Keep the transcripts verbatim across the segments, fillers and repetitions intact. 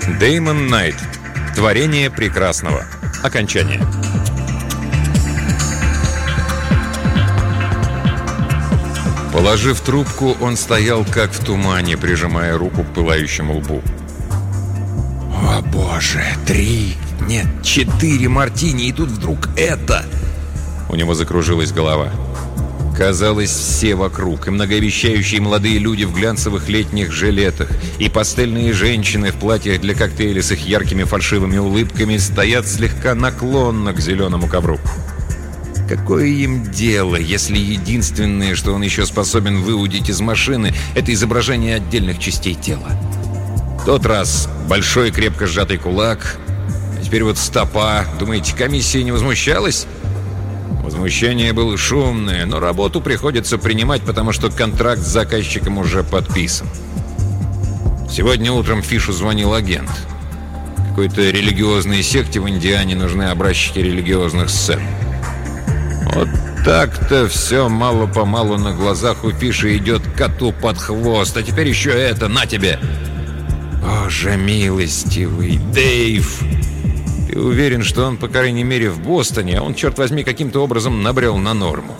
Дэймон Найт. Творение прекрасного. Окончание. Положив трубку, он стоял как в тумане, прижимая руку к пылающему лбу. «О, боже! Три! Нет, четыре мартини, и тут вдруг это!» У него закружилась голова. Казалось, все вокруг, и многообещающие молодые люди в глянцевых летних жилетах, и пастельные женщины в платьях для коктейля с их яркими фальшивыми улыбками стоят слегка наклонно к зеленому ковру. Какое им дело, если единственное, что он еще способен выудить из машины, это изображение отдельных частей тела? В тот раз большой крепко сжатый кулак, а теперь вот стопа. Думаете, комиссия не возмущалась? Возмущение было шумное, но работу приходится принимать, потому что контракт с заказчиком уже подписан. Сегодня утром Фишу звонил агент. Какой-то религиозной секте в Индиане нужны образчики религиозных сцен. Вот так-то все мало-помалу на глазах у Фиша идет коту под хвост. А теперь еще это, на тебе! Боже милостивый, Дэйв! Ты уверен, что он, по крайней мере, в Бостоне, а он, черт возьми, каким-то образом набрел на норму.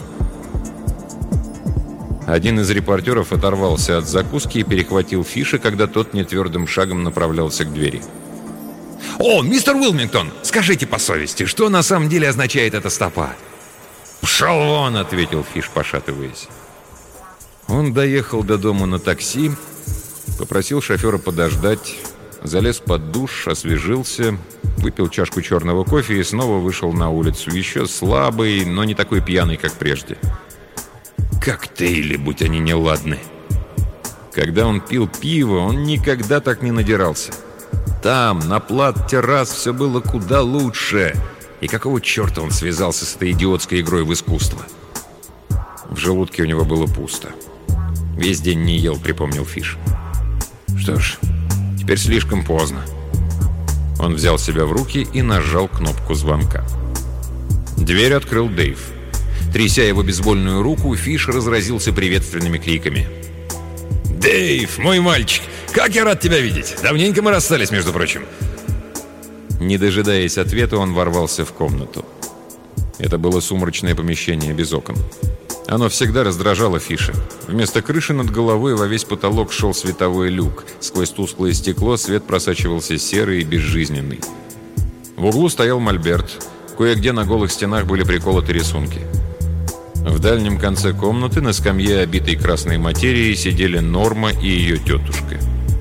Один из репортеров оторвался от закуски и перехватил Фиша, когда тот нетвердым шагом направлялся к двери. «О, мистер Уилмингтон, скажите по совести, что на самом деле означает эта стопа?» «Пшел вон!» — ответил Фиш, пошатываясь. Он доехал до дома на такси, попросил шофера подождать, залез под душ, освежился, выпил чашку черного кофе и снова вышел на улицу, еще слабый, но не такой пьяный, как прежде. Коктейли, будь они неладны. Когда он пил пиво, он никогда так не надирался. Там, на плат-террас, все было куда лучше. И какого черта он связался с этой идиотской игрой в искусство? В желудке у него было пусто. Весь день не ел, припомнил Фиш. Что ж, теперь слишком поздно. Он взял себя в руки и нажал кнопку звонка. Дверь открыл Дэйв. Тряся его бейсбольную руку, Фиш разразился приветственными криками. «Дэйв, мой мальчик, как я рад тебя видеть! Давненько мы расстались, между прочим!» Не дожидаясь ответа, он ворвался в комнату. Это было сумрачное помещение без окон. Оно всегда раздражало Фиша. Вместо крыши над головой во весь потолок шел световой люк. Сквозь тусклое стекло свет просачивался серый и безжизненный. В углу стоял мольберт. Кое-где на голых стенах были приколоты рисунки. В дальнем конце комнаты на скамье, обитой красной материей, сидели Норма и ее тетушка.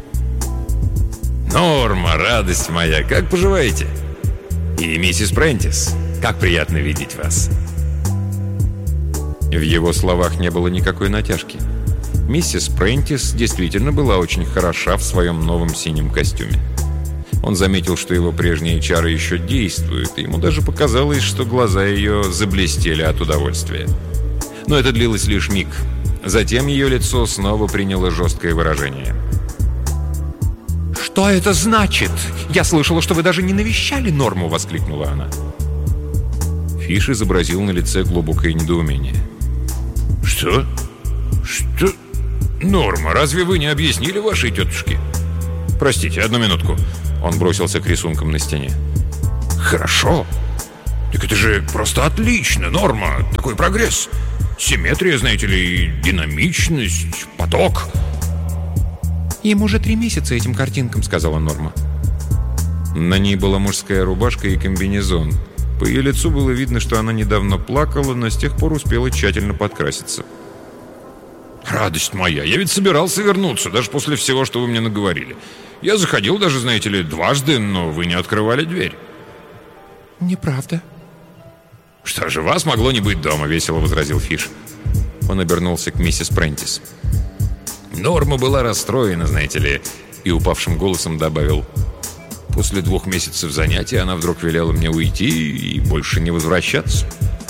«Норма, радость моя, как поживаете? И миссис Прентис, как приятно видеть вас!» В его словах не было никакой натяжки. Миссис Прентис действительно была очень хороша в своем новом синем костюме. Он заметил, что его прежние чары еще действуют, и ему даже показалось, что глаза ее заблестели от удовольствия. Но это длилось лишь миг. Затем ее лицо снова приняло жесткое выражение. «Что это значит? Я слышала, что вы даже не навещали Норму!» — воскликнула она. Фиш изобразил на лице глубокое недоумение. «Что? Что? Норма, разве вы не объяснили вашей тетушке?» «Простите, одну минутку». Он бросился к рисункам на стене. «Хорошо. Так это же просто отлично, Норма. Такой прогресс. Симметрия, знаете ли, динамичность, поток». «Им уже три месяца этим картинкам», — сказала Норма. На ней была мужская рубашка и комбинезон. По ее лицу было видно, что она недавно плакала, но с тех пор успела тщательно подкраситься. «Радость моя, я ведь собирался вернуться, даже после всего, что вы мне наговорили. Я заходил даже, знаете ли, дважды, но вы не открывали дверь». «Неправда». «Что же, вас могло не быть дома», — весело возразил Фиш. Он обернулся к миссис Прентис. Норма была расстроена, знаете ли, и упавшим голосом добавил: «После двух месяцев занятий она вдруг велела мне уйти и больше не возвращаться».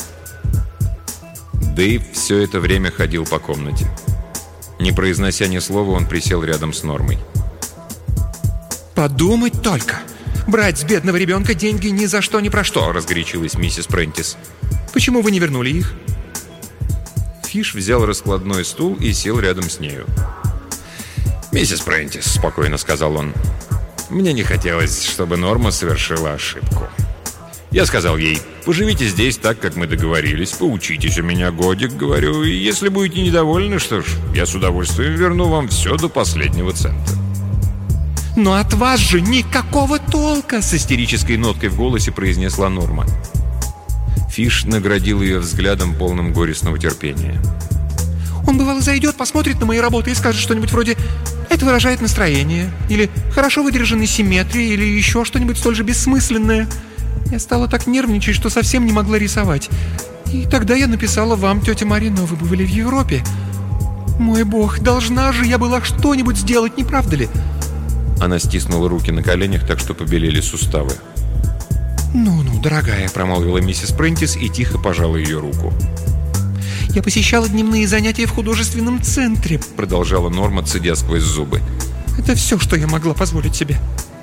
Дэйв все это время ходил по комнате. Не произнося ни слова, он присел рядом с Нормой. «Подумать только! Брать с бедного ребенка деньги ни за что, ни про что!» — разгорячилась миссис Прентис. «Почему вы не вернули их?» Фиш взял раскладной стул и сел рядом с нею. «Миссис Прентис», — спокойно сказал он, — Мне не хотелось, чтобы Норма совершила ошибку. Я сказал ей: поживите здесь так, как мы договорились, поучитесь у меня годик, говорю, и если будете недовольны, что ж, я с удовольствием верну вам все до последнего цента. «Но от вас же никакого толка!» — с истерической ноткой в голосе произнесла Норма. Фиш наградил ее взглядом, полным горестного терпения. «Он, бывало, зайдет, посмотрит на мои работы и скажет что-нибудь вроде: это выражает настроение, или хорошо выдержанной симметрии, или еще что-нибудь столь же бессмысленное. Я стала так нервничать, что совсем не могла рисовать. И тогда я написала вам, тетя Марина, вы были в Европе. Мой бог, должна же я была что-нибудь сделать, не правда ли?» Она стиснула руки на коленях, так что побелели суставы. «Ну-ну, дорогая», — промолвила миссис Прентис и тихо пожала ее руку. «Я посещала дневные занятия в художественном центре», — продолжала Норма, цедя сквозь зубы. «Это все, что я могла позволить себе».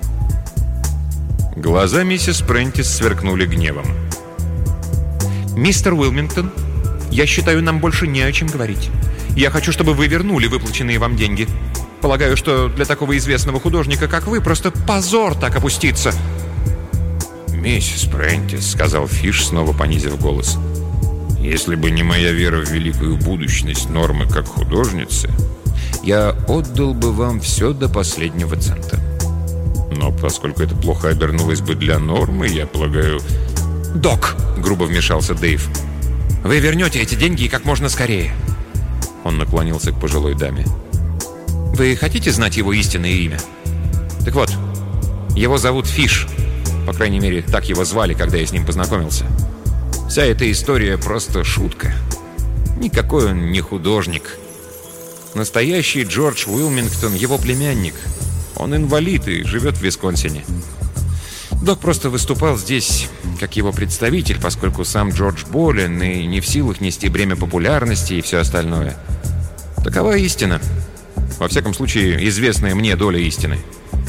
Глаза миссис Прентис сверкнули гневом. «Мистер Уилмингтон, я считаю, нам больше не о чем говорить. Я хочу, чтобы вы вернули выплаченные вам деньги. Полагаю, что для такого известного художника, как вы, просто позор так опуститься». «Миссис Прентис», — сказал Фиш, снова понизив голос, — «если бы не моя вера в великую будущность Нормы как художницы, я отдал бы вам все до последнего цента. Но поскольку это плохо обернулось бы для Нормы, я полагаю...» «Док», — грубо вмешался Дэйв, — «вы вернете эти деньги и как можно скорее». Он наклонился к пожилой даме. «Вы хотите знать его истинное имя? Так вот, его зовут Фиш. По крайней мере, так его звали, когда я с ним познакомился. Вся эта история просто шутка. Никакой он не художник. Настоящий Джордж Уилмингтон — его племянник. Он инвалид и живет в Висконсине. Док просто выступал здесь как его представитель, поскольку сам Джордж болен и не в силах нести бремя популярности и все остальное. Такова истина. Во всяком случае, известная мне доля истины».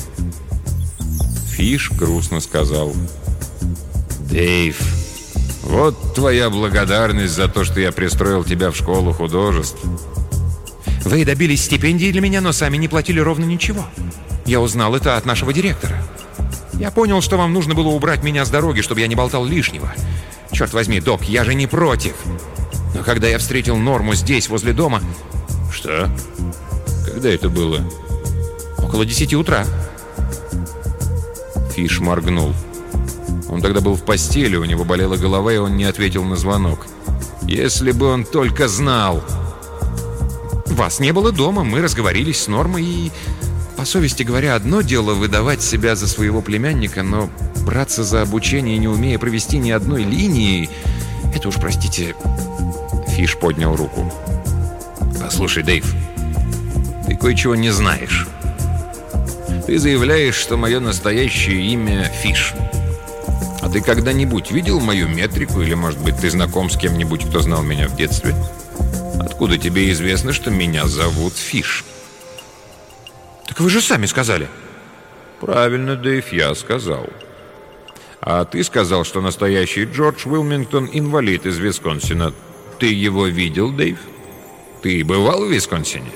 Фиш грустно сказал: «Дэйв, вот твоя благодарность за то, что я пристроил тебя в школу художеств». «Вы добились стипендии для меня, но сами не платили ровно ничего. Я узнал это от нашего директора. Я понял, что вам нужно было убрать меня с дороги, чтобы я не болтал лишнего. Черт возьми, док, я же не против. Но когда я встретил Норму здесь, возле дома...» «Что? Когда это было?» «Около десяти утра». Фиш моргнул. Он тогда был в постели, у него болела голова, и он не ответил на звонок. Если бы он только знал! «Вас не было дома, мы разговорились с Нормой, и, по совести говоря, одно дело выдавать себя за своего племянника, но браться за обучение, не умея провести ни одной линии, это уж, простите...» Фиш поднял руку. «Послушай, Дэйв, ты кое-чего не знаешь. Ты заявляешь, что мое настоящее имя Фиш. А ты когда-нибудь видел мою метрику, или, может быть, ты знаком с кем-нибудь, кто знал меня в детстве? Откуда тебе известно, что меня зовут Фиш?» «Так вы же сами сказали». «Правильно, Дэйв, я сказал. А ты сказал, что настоящий Джордж Уилмингтон инвалид из Висконсина. Ты его видел, Дэйв? Ты бывал в Висконсине?»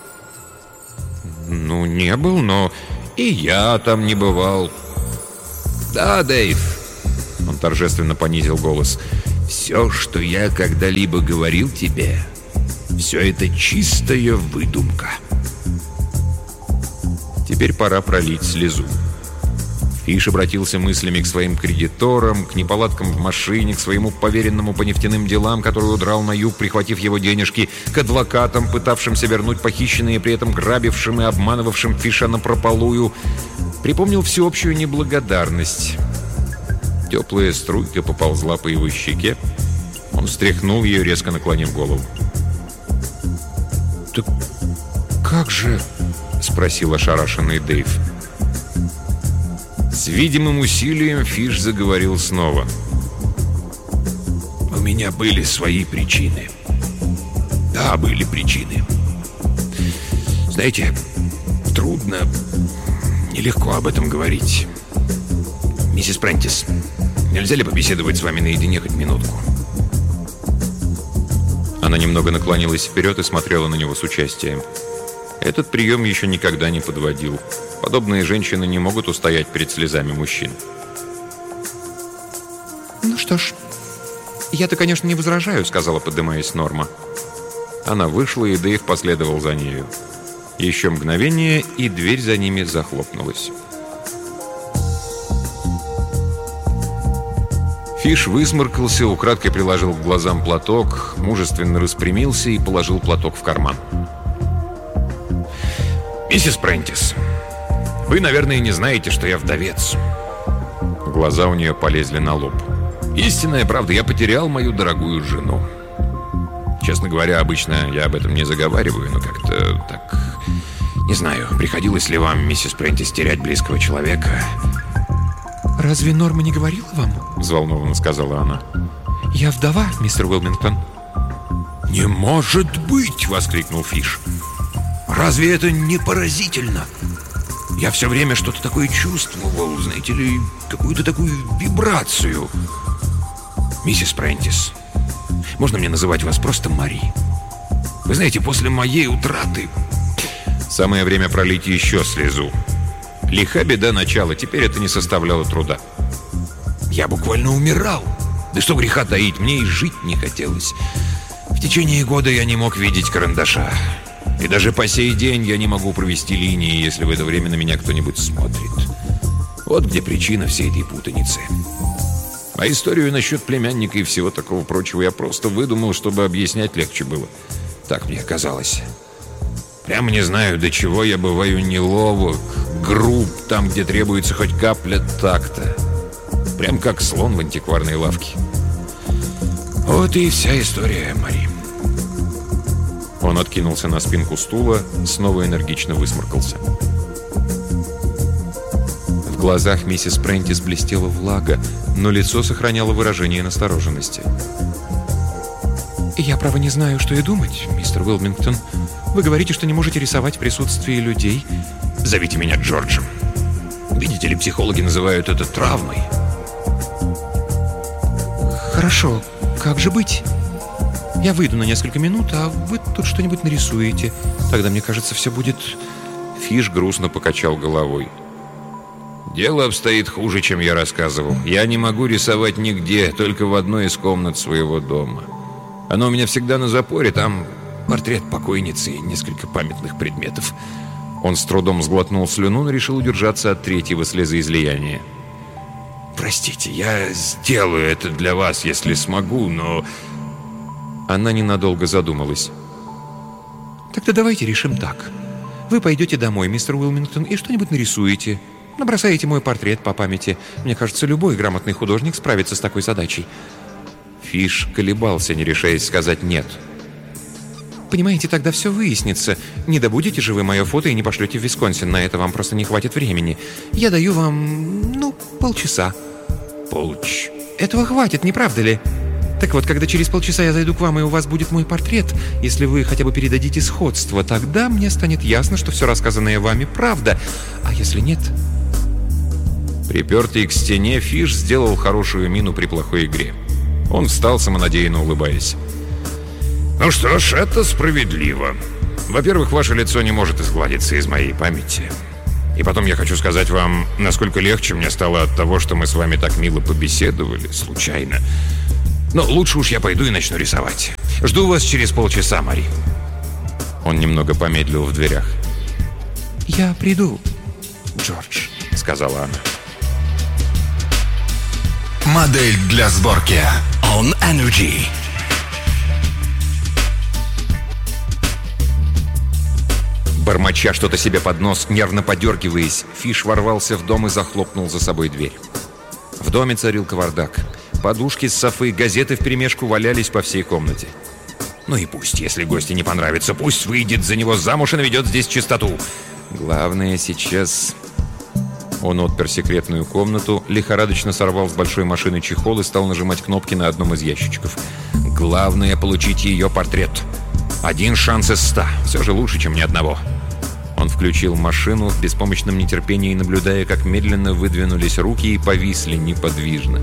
«Ну, не был, но...» «И я там не бывал». «Да, Дэйв», — он торжественно понизил голос, — «все, что я когда-либо говорил тебе, все это чистая выдумка». Теперь пора пролить слезу. Фиш обратился мыслями к своим кредиторам, к неполадкам в машине, к своему поверенному по нефтяным делам, который удрал на юг, прихватив его денежки, к адвокатам, пытавшимся вернуть похищенные, при этом грабившим и обманывавшим Фиша напропалую. Припомнил всеобщую неблагодарность. Теплая струйка поползла по его щеке. Он встряхнул ее, резко наклонив голову. «Так как же?» — спросил ошарашенный Дэйв. С видимым усилием Фиш заговорил снова. «У меня были свои причины. Да, были причины. Знаете, трудно, нелегко об этом говорить. Миссис Прентис, нельзя ли побеседовать с вами наедине хоть минутку?» Она немного наклонилась вперед и смотрела на него с участием. Этот прием еще никогда не подводил. Подобные женщины не могут устоять перед слезами мужчин. «Ну что ж, я-то, конечно, не возражаю», — сказала, поднимаясь Норма. Она вышла, и Дэйв последовал за нею. Еще мгновение, и дверь за ними захлопнулась. Фиш высморкался, украдкой приложил к глазам платок, мужественно распрямился и положил платок в карман. «Миссис Прентис, вы, наверное, не знаете, что я вдовец». Глаза у нее полезли на лоб. «Истинная правда, я потерял мою дорогую жену. Честно говоря, обычно я об этом не заговариваю, но как-то так... Не знаю, приходилось ли вам, миссис Прентис, терять близкого человека?» «Разве Норма не говорила вам?» — взволнованно сказала она. «Я вдова, мистер Уилмингтон». «Не может быть!» — воскликнул Фиш. «Разве это не поразительно? Я все время что-то такое чувствовал, знаете ли, какую-то такую вибрацию. Миссис Прентис, можно мне называть вас просто Мари? Вы знаете, после моей утраты...» Самое время пролить еще слезу. Лиха беда начала, теперь это не составляло труда. Я буквально умирал. Да что греха таить, мне и жить не хотелось. В течение года я не мог видеть карандаша. И даже по сей день я не могу провести линии, если в это время на меня кто-нибудь смотрит. Вот где причина всей этой путаницы. А историю насчет племянника и всего такого прочего я просто выдумал, чтобы объяснять легче было. Так мне казалось. Прямо не знаю, до чего я бываю неловок, груб, там, где требуется хоть капля такта. Прям как слон в антикварной лавке. Вот и вся история, Мари. Он откинулся на спинку стула, снова энергично высморкался. В глазах миссис Прентис блестела влага, но лицо сохраняло выражение настороженности. «Я, право, не знаю, что и думать, мистер Уилмингтон. Вы говорите, что не можете рисовать в присутствии людей». «Зовите меня Джорджем. Видите ли, психологи называют это травмой». «Хорошо, как же быть? Я выйду на несколько минут, а вы тут что-нибудь нарисуете. Тогда, мне кажется, все будет...» Фиш грустно покачал головой. «Дело обстоит хуже, чем я рассказывал. Я не могу рисовать нигде, только в одной из комнат своего дома. Оно у меня всегда на запоре, там портрет покойницы и несколько памятных предметов». Он с трудом сглотнул слюну, но решил удержаться от третьего слезоизлияния. «Простите, я сделаю это для вас, если смогу, но...» Она ненадолго задумалась. «Тогда давайте решим так. Вы пойдете домой, мистер Уилмингтон, и что-нибудь нарисуете. Набросаете мой портрет по памяти. Мне кажется, любой грамотный художник справится с такой задачей». Фиш колебался, не решаясь сказать «нет». «Понимаете, тогда все выяснится. Не добудете же вы мое фото и не пошлете в Висконсин. На это вам просто не хватит времени. Я даю вам, ну, полчаса». «Полч...» «Этого хватит, не правда ли? Так вот, когда через полчаса я зайду к вам, и у вас будет мой портрет, если вы хотя бы передадите сходство, тогда мне станет ясно, что все рассказанное вами правда. А если нет...» Припертый к стене, Фиш сделал хорошую мину при плохой игре. Он встал, самонадеянно улыбаясь. «Ну что ж, это справедливо. Во-первых, ваше лицо не может изгладиться из моей памяти. И потом я хочу сказать вам, насколько легче мне стало от того, что мы с вами так мило побеседовали, случайно. Но лучше уж я пойду и начну рисовать. Жду вас через полчаса, Мари». Он немного помедлил в дверях. «Я приду, Джордж», — сказала она. Модель для сборки On Energy. Бормоча что-то себе под нос, нервно подергиваясь, Фиш ворвался в дом и захлопнул за собой дверь. В доме царил кавардак. Подушки с софы, газеты вперемешку валялись по всей комнате. Ну и пусть, если гости не понравится, пусть выйдет за него замуж и наведет здесь чистоту. Главное сейчас... Он отпер секретную комнату, лихорадочно сорвал с большой машины чехол и стал нажимать кнопки на одном из ящичков. Главное — получить ее портрет. Один шанс из ста. Все же лучше, чем ни одного. Он включил машину в беспомощном нетерпении, наблюдая, как медленно выдвинулись руки и повисли неподвижно.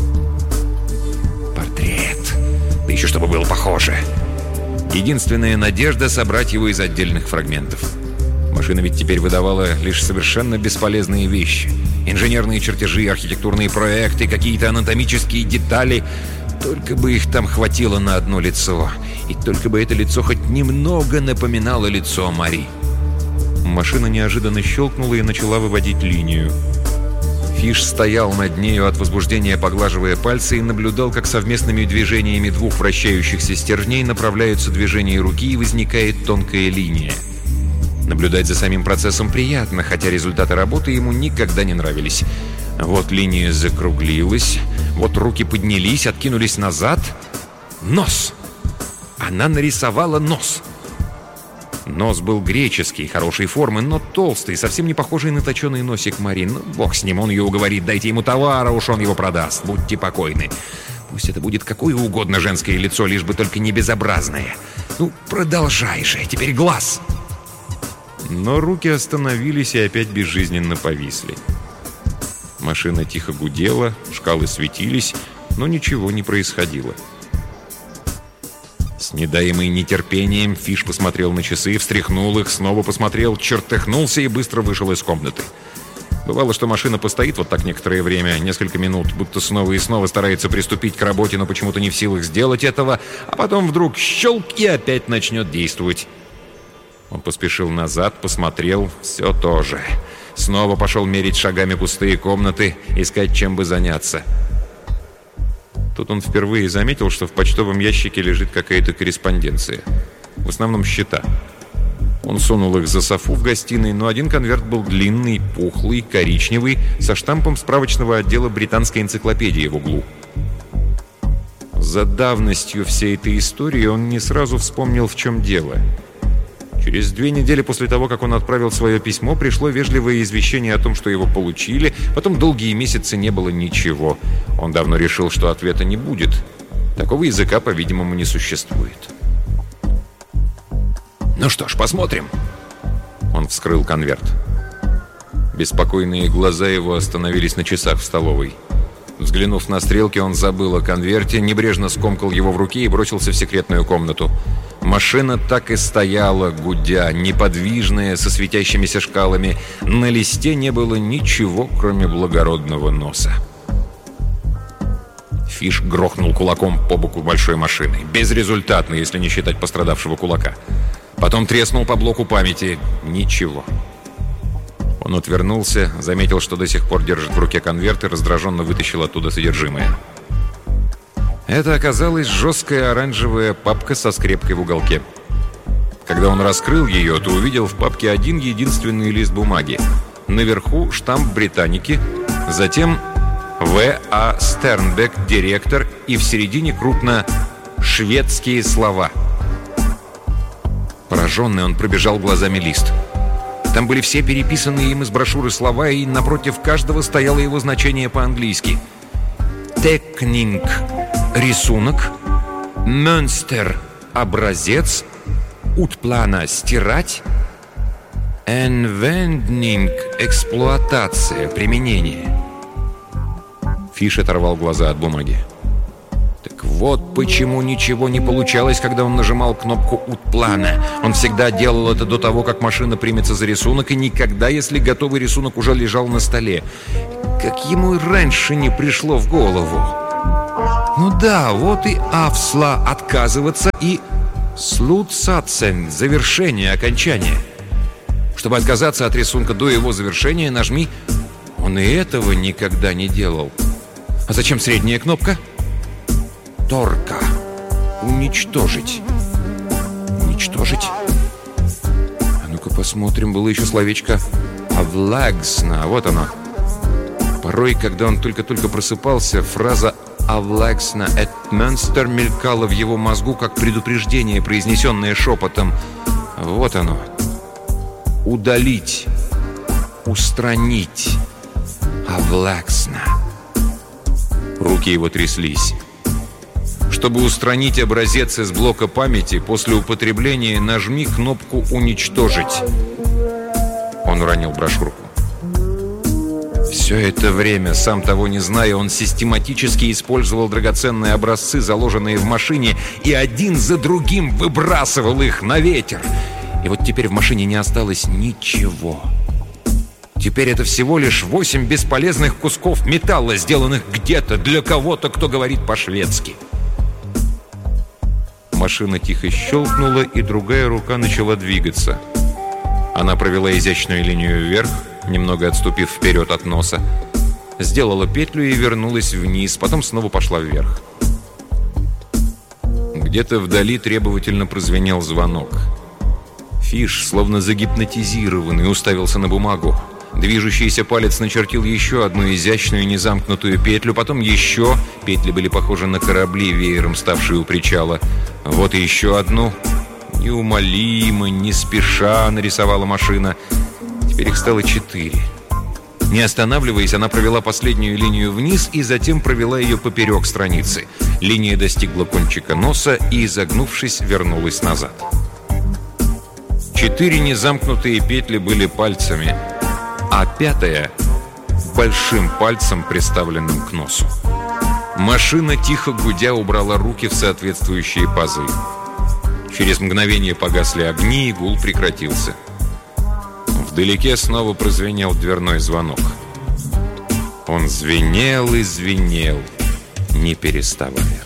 Портрет. Да еще чтобы было похоже. Единственная надежда — собрать его из отдельных фрагментов. Машина ведь теперь выдавала лишь совершенно бесполезные вещи. Инженерные чертежи, архитектурные проекты, какие-то анатомические детали. Только бы их там хватило на одно лицо. И только бы это лицо хоть немного напоминало лицо Мари. Машина неожиданно щелкнула и начала выводить линию. Фиш стоял над нею от возбуждения, поглаживая пальцы, и наблюдал, как совместными движениями двух вращающихся стержней направляются движения руки и возникает тонкая линия. Наблюдать за самим процессом приятно, хотя результаты работы ему никогда не нравились. Вот линия закруглилась, вот руки поднялись, откинулись назад. Нос! Она нарисовала нос! Нос был греческий, хорошей формы, но толстый, совсем не похожий на точеный носик Мари. Ну, бог с ним, он ее уговорит, дайте ему товара, уж он его продаст, будьте покойны. Пусть это будет какое угодно женское лицо, лишь бы только не безобразное. Ну, продолжай же, теперь глаз!» Но руки остановились и опять безжизненно повисли. Машина тихо гудела, шкалы светились, но ничего не происходило. С недаемой нетерпением Фиш посмотрел на часы, встряхнул их, снова посмотрел, чертыхнулся и быстро вышел из комнаты. Бывало, что машина постоит вот так некоторое время, несколько минут, будто снова и снова старается приступить к работе, но почему-то не в силах сделать этого, а потом вдруг щелк и опять начнет действовать. Он поспешил назад, посмотрел, все то же. Снова пошел мерить шагами пустые комнаты, искать чем бы заняться. Тут он впервые заметил, что в почтовом ящике лежит какая-то корреспонденция. В основном счета. Он сунул их за софу в гостиной, но один конверт был длинный, пухлый, коричневый, со штампом справочного отдела британской энциклопедии в углу. За давностью всей этой истории он не сразу вспомнил, в чем дело. Через две недели после того, как он отправил свое письмо, пришло вежливое извещение о том, что его получили. Потом долгие месяцы не было ничего. Он давно решил, что ответа не будет. Такого языка, по-видимому, не существует. «Ну что ж, посмотрим». Он вскрыл конверт. Беспокойные глаза его остановились на часах в столовой. Взглянув на стрелки, он забыл о конверте, небрежно скомкал его в руке и бросился в секретную комнату. Машина так и стояла, гудя, неподвижная, со светящимися шкалами. На листе не было ничего, кроме благородного носа. Фиш грохнул кулаком по боку большой машины. Безрезультатно, если не считать пострадавшего кулака. Потом треснул по блоку памяти. Ничего. Он отвернулся, заметил, что до сих пор держит в руке конверт, и раздраженно вытащил оттуда содержимое. Это оказалась жесткая оранжевая папка со скрепкой в уголке. Когда он раскрыл ее, то увидел в папке один единственный лист бумаги. Наверху штамп британики, затем В А Стернбек, директор, и в середине крупно «Шведские слова». Пораженный, он пробежал глазами лист. Там были все переписанные им из брошюры слова, и напротив каждого стояло его значение по-английски. «Текнинг» — рисунок, «Мönster» — образец, «Утплана» — стирать, «Энвенднинг» — эксплуатация, применение. Фиш оторвал глаза от бумаги. Так вот почему ничего не получалось, когда он нажимал кнопку «Утплана». Он всегда делал это до того, как машина примется за рисунок, и никогда, если готовый рисунок уже лежал на столе. Как ему и раньше не пришло в голову. Ну да, вот и «Авсла» — отказываться, и «Слутсатсен» — завершение, окончание. Чтобы отказаться от рисунка до его завершения, нажми. Он и этого никогда не делал. А зачем средняя кнопка? Торка. Уничтожить. Уничтожить? А ну-ка посмотрим, было еще словечко «Авлагсна». Вот оно. Порой, когда он только-только просыпался, фраза «Авлагсна эт Мönster» мелькала в его мозгу, как предупреждение, произнесенное шепотом. Вот оно. Удалить. Устранить. Авлагсна. Руки его тряслись. Чтобы устранить образец из блока памяти, после употребления нажми кнопку «Уничтожить». Он уронил брошюрку. Все это время, сам того не зная, он систематически использовал драгоценные образцы, заложенные в машине, и один за другим выбрасывал их на ветер. И вот теперь в машине не осталось ничего. Теперь это всего лишь восемь бесполезных кусков металла, сделанных где-то для кого-то, кто говорит по-шведски. Машина тихо щелкнула, и другая рука начала двигаться. Она провела изящную линию вверх, немного отступив вперед от носа, сделала петлю и вернулась вниз, потом снова пошла вверх. Где-то вдали требовательно прозвенел звонок. Фиш, словно загипнотизированный, уставился на бумагу. Движущийся палец начертил еще одну изящную незамкнутую петлю, потом еще. Петли были похожи на корабли, веером ставшие у причала. Вот и еще одну. Неумолимо, не спеша нарисовала машина. Теперь их стало четыре. Не останавливаясь, она провела последнюю линию вниз и затем провела ее поперек страницы. Линия достигла кончика носа и, изогнувшись, вернулась назад. Четыре незамкнутые петли были пальцами, а пятая — большим пальцем, приставленным к носу. Машина, тихо гудя, убрала руки в соответствующие пазы. Через мгновение погасли огни, и гул прекратился. Вдалеке снова прозвенел дверной звонок. Он звенел и звенел, не переставая.